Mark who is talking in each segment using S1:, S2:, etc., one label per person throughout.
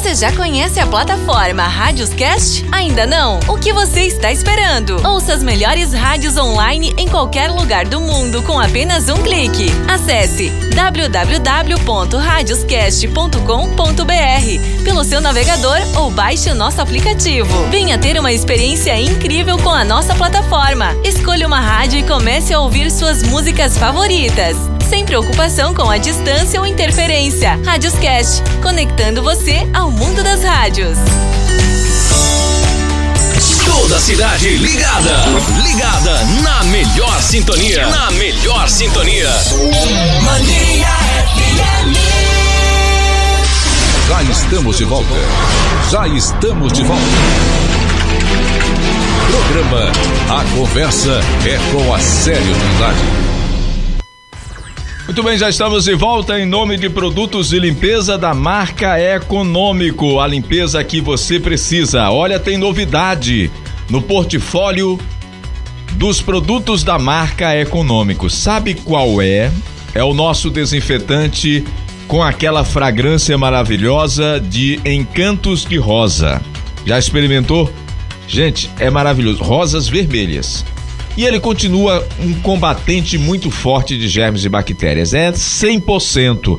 S1: Você já conhece a plataforma Rádioscast? Ainda não? O que você está esperando? Ouça as melhores rádios online em qualquer lugar do mundo com apenas um clique. Acesse www.radioscast.com.br pelo seu navegador ou baixe o nosso aplicativo. Venha ter uma experiência incrível com a nossa plataforma. Escolha uma rádio e comece a ouvir suas músicas favoritas, sem preocupação com a distância ou interferência. Rádioscast, conectando você ao mundo das rádios.
S2: Toda a cidade ligada na melhor sintonia. Mania FM.
S3: Já estamos de volta. Programa A Conversa é com a Célio Trindade. Muito bem, já estamos de volta em nome de produtos de limpeza da marca Econômico. A limpeza que você precisa. Olha, tem novidade no portfólio dos produtos da marca Econômico. Sabe qual é? É o nosso desinfetante com aquela fragrância maravilhosa de Encantos de Rosa. Já experimentou? Gente, é maravilhoso. Rosas vermelhas. E ele continua um combatente muito forte de germes e bactérias. É 100%,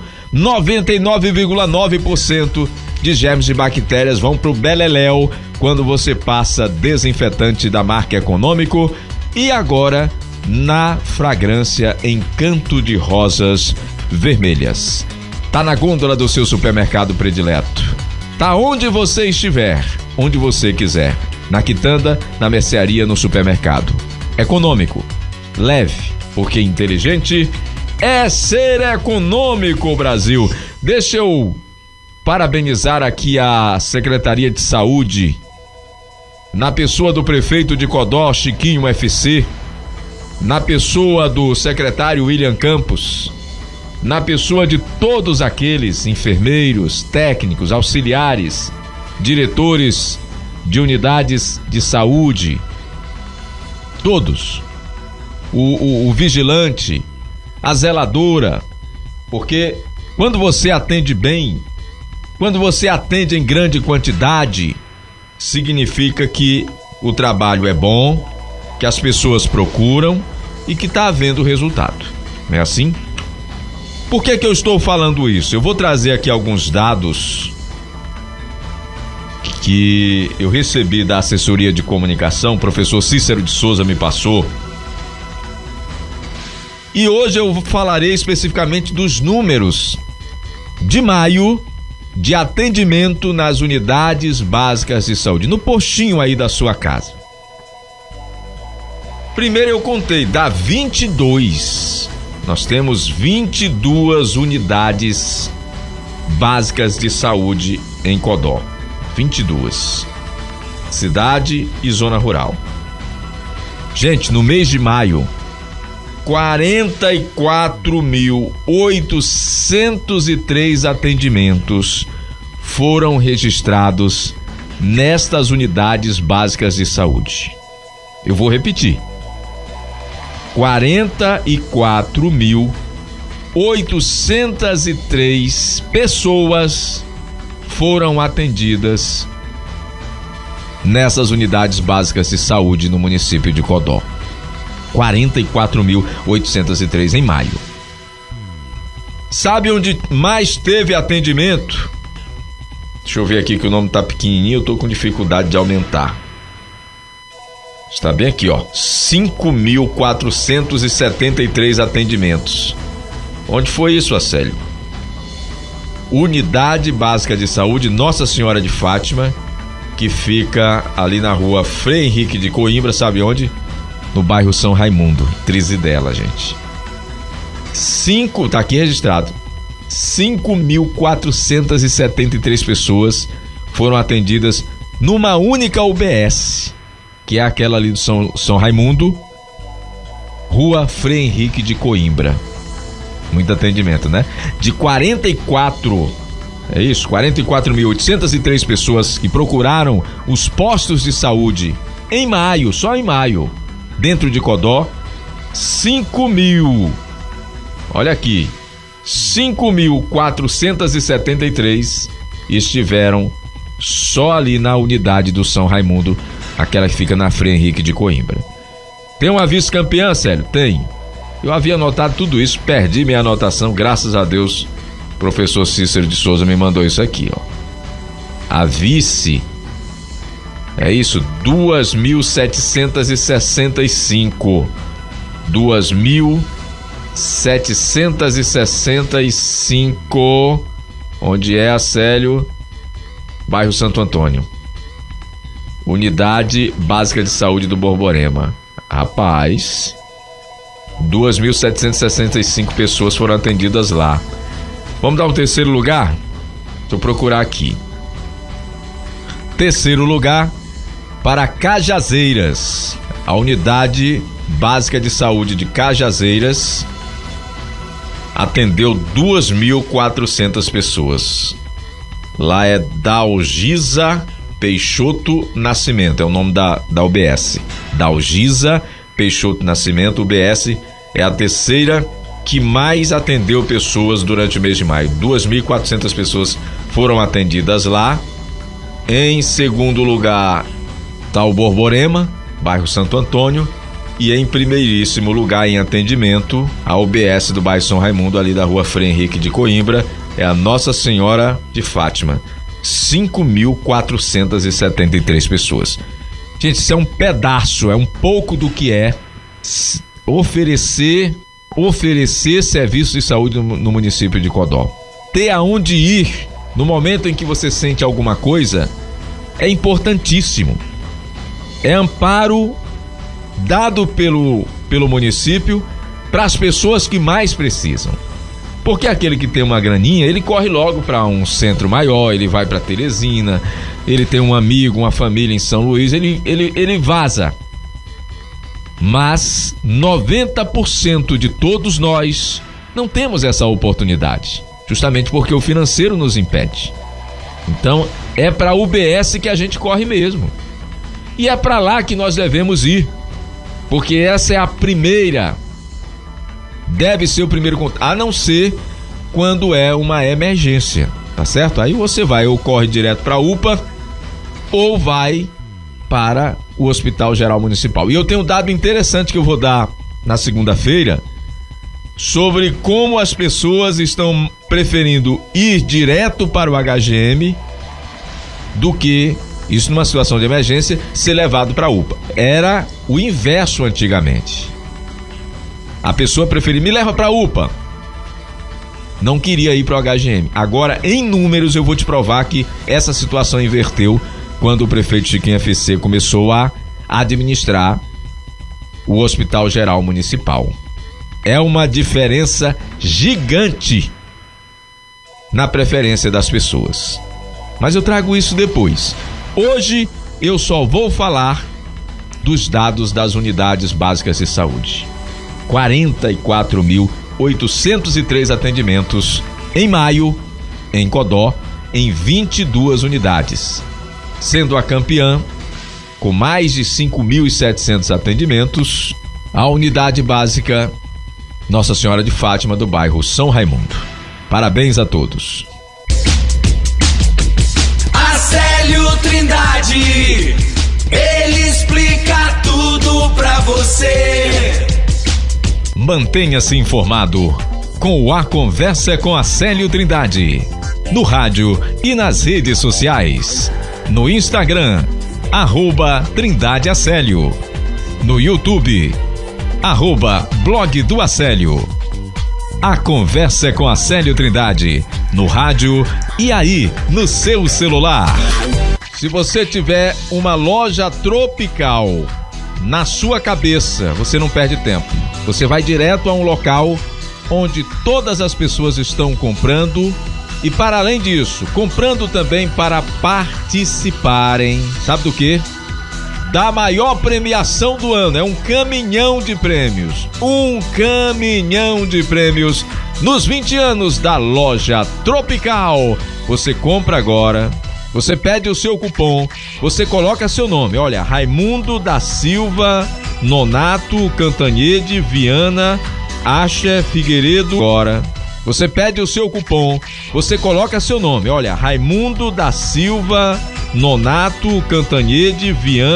S3: 99,9% de germes e bactérias vão pro beleléu quando você passa desinfetante da marca Econômico. E agora, na fragrância Encanto de Rosas Vermelhas. Tá na gôndola do seu supermercado predileto. Tá onde você estiver, onde você quiser. Na quitanda, na mercearia, no supermercado. Econômico, leve, porque inteligente é ser econômico, Brasil. Deixa eu parabenizar aqui a Secretaria de Saúde, na pessoa do prefeito de Codó, Chiquinho FC, na pessoa do secretário William Campos, na pessoa de todos aqueles enfermeiros, técnicos, auxiliares, diretores de unidades de saúde, todos, o vigilante, a zeladora, porque quando você atende bem, quando você atende em grande quantidade, significa que o trabalho é bom, que as pessoas procuram e que está havendo resultado. Não é assim? Por que eu estou falando isso? Eu vou trazer aqui alguns dados que eu recebi da assessoria de comunicação, o professor Cícero de Souza me passou. E hoje eu falarei especificamente dos números de maio de atendimento nas unidades básicas de saúde, no postinho aí da sua casa. Primeiro eu contei, dá 22. Nós temos 22 unidades básicas de saúde em Codó. 22. Cidade e zona rural. Gente, no mês de maio, 44.803 atendimentos foram registrados nestas unidades básicas de saúde. Eu vou repetir. 44.803 pessoas foram atendidas nessas unidades básicas de saúde no município de Codó. 44.803 em maio. Sabe onde mais teve atendimento? Deixa eu ver aqui que o nome tá pequenininho, eu tô com dificuldade de aumentar. Está bem aqui, ó. 5.473 atendimentos. Onde foi isso, Acélio? Unidade Básica de Saúde Nossa Senhora de Fátima, que fica ali na rua Frei Henrique de Coimbra, sabe onde? No bairro São Raimundo, Trizidela, gente. Tá aqui registrado. 5.473 pessoas foram atendidas numa única UBS, que é aquela ali do São Raimundo, rua Frei Henrique de Coimbra. Muito atendimento, né? De 44.803 pessoas que procuraram os postos de saúde em maio, só em maio, dentro de Codó, 5.473 estiveram só ali na unidade do São Raimundo, aquela que fica na Frei Henrique de Coimbra. Tem uma vice-campeã, Célio? Tem. Eu havia anotado tudo isso, perdi minha anotação, graças a Deus, o professor Cícero de Souza me mandou isso aqui, ó. A vice, é isso, 2.765. 2.765. Onde é, Célio? Bairro Santo Antônio. Unidade Básica de Saúde do Borborema. Rapaz, 2.765 pessoas foram atendidas lá. Vamos dar um terceiro lugar? Deixa eu procurar aqui. Terceiro lugar para Cajazeiras. A Unidade Básica de Saúde de Cajazeiras atendeu 2.400 pessoas. Lá é Dalgisa Peixoto Nascimento, é o nome da UBS. Dalgisa Peixoto Nascimento, UBS, é a terceira que mais atendeu pessoas durante o mês de maio. 2.400 pessoas foram atendidas lá. Em segundo lugar está o Borborema, bairro Santo Antônio. E em primeiríssimo lugar em atendimento, a UBS do bairro São Raimundo, ali da rua Frei Henrique de Coimbra, é a Nossa Senhora de Fátima. 5.473 pessoas. Gente, isso é um pedaço, é um pouco do que é oferecer serviço de saúde no município de Codó. Ter aonde ir no momento em que você sente alguma coisa é importantíssimo. É amparo dado pelo município para as pessoas que mais precisam. Porque aquele que tem uma graninha, ele corre logo para um centro maior, ele vai para Teresina, ele tem um amigo, uma família em São Luís, ele vaza. Mas 90% de todos nós não temos essa oportunidade, justamente porque o financeiro nos impede. Então é para a UBS que a gente corre mesmo. E é para lá que nós devemos ir, porque essa é a primeira, deve ser o primeiro contato, a não ser quando é uma emergência, tá certo? Aí você vai ou corre direto para a UPA ou vai para o Hospital Geral Municipal. E eu tenho um dado interessante que eu vou dar na segunda-feira sobre como as pessoas estão preferindo ir direto para o HGM do que, isso numa situação de emergência, ser levado para a UPA. Era o inverso antigamente. A pessoa preferia, me leva para a UPA. Não queria ir para o HGM. Agora, em números, eu vou te provar que essa situação inverteu quando o prefeito Chiquinho FC começou a administrar o Hospital Geral Municipal. É uma diferença gigante na preferência das pessoas. Mas eu trago isso depois. Hoje eu só vou falar dos dados das unidades básicas de saúde. 44.803 atendimentos em maio, em Codó, em 22 unidades. Sendo a campeã, com mais de 5.700 atendimentos, a unidade básica Nossa Senhora de Fátima do bairro São Raimundo. Parabéns a todos.
S2: Acélio Trindade, ele explica tudo pra você.
S3: Mantenha-se informado com o A Conversa com Acélio Trindade. No rádio e nas redes sociais. No Instagram, @Trindade Acélio. No YouTube, @Blog do Acélio. A Conversa com Acélio Trindade. No rádio e aí no seu celular. Se você tiver uma loja tropical na sua cabeça, você não perde tempo. Você vai direto a um local onde todas as pessoas estão comprando e, para além disso, comprando também para participarem, sabe do quê? Da maior premiação do ano. É um caminhão de prêmios. Um caminhão de prêmios nos 20 anos da Loja Tropical. Você compra agora, você pede o seu cupom, você coloca seu nome. Olha, Raimundo da Silva Nonato Cantanhede Viana Acha Figueiredo. Agora Você pede o seu cupom, você coloca seu nome. Olha, Raimundo da Silva Nonato Cantanhede Viana